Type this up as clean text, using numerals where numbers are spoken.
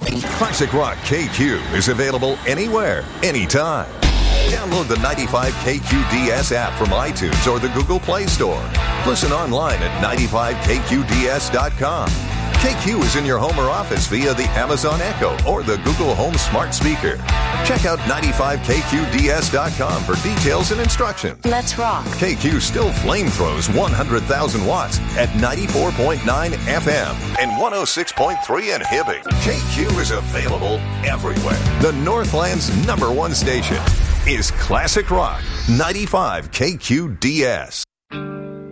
Classic Rock KQ is available anywhere, anytime. Download the 95 KQDS app from iTunes or the Google Play Store. Listen online at 95KQDS.com. KQ is in your home or office via the Amazon Echo or the Google Home Smart Speaker. Check out 95KQDS.com for details and instructions. Let's rock. KQ still flamethrows 100,000 watts at 94.9 FM and 106.3 in Hibbing. KQ is available everywhere. The Northland's #1 station is Classic Rock 95 KQDS.